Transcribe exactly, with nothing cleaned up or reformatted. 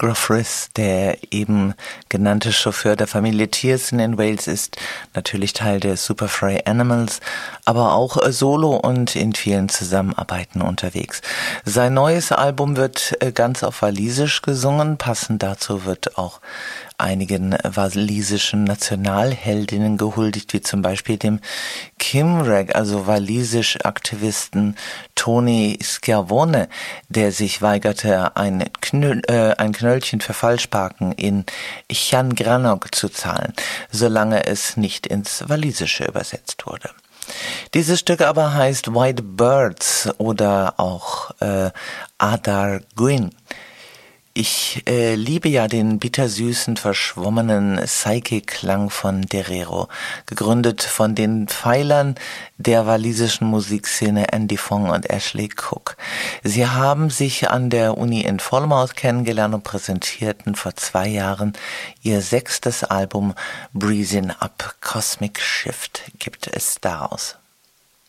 Gruff Rhys, der eben genannte Chauffeur der Familie Thiessen in Wales, ist natürlich Teil der Superfry Animals, aber auch solo und in vielen Zusammenarbeiten unterwegs. Sein neues Album wird ganz auf Walisisch gesungen, passend dazu wird auch einigen walisischen Nationalheldinnen gehuldigt, wie zum Beispiel dem Cymraeg, also walisisch-Aktivisten Tony Schiavone, der sich weigerte, ein, Knöll, äh, ein Knöllchen für Falschparken in Llangranog zu zahlen, solange es nicht ins Walisische übersetzt wurde. Dieses Stück aber heißt White Birds oder auch äh, Adar Gwyn. Ich äh, liebe ja den bittersüßen, verschwommenen Psyche-Klang von Derero, gegründet von den Pfeilern der walisischen Musikszene Andy Fong und Ashley Cook. Sie haben sich an der Uni in Falmouth kennengelernt und präsentierten vor zwei Jahren ihr sechstes Album Breezing Up. Cosmic Shift gibt es daraus.